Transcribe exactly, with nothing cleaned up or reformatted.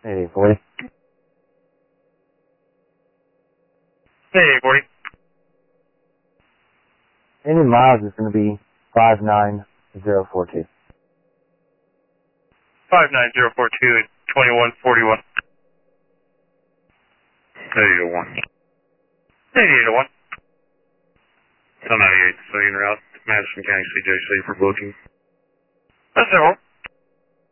eighty-eight forty. eighty-eight forty. Any miles is going to be five nine zero four two. five nine zero four two at twenty-one forty-one. eighty-eight oh one. eighty-eight oh one. ten ninety-eight, so en route to Madison County C J C for booking. That's it.